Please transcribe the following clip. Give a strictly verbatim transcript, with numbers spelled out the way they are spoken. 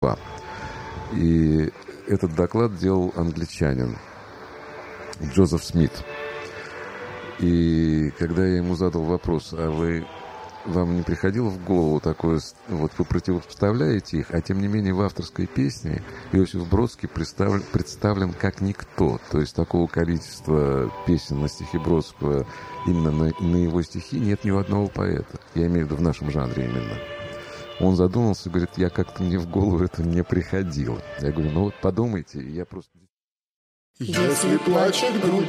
И этот доклад делал англичанин Джозеф Смит. И когда я ему задал вопрос, а вы, вам не приходило в голову такое, вот вы противопоставляете их, а тем не менее в авторской песне Иосиф Бродский представлен, представлен как никто. То есть такого количества песен на стихи Бродского, именно на, на его стихи, нет ни у одного поэта. Я имею в виду в нашем жанре именно. Он задумался и говорит, я как-то мне в голову это не приходило. Я говорю, ну вот подумайте, я просто... Если плачет грудь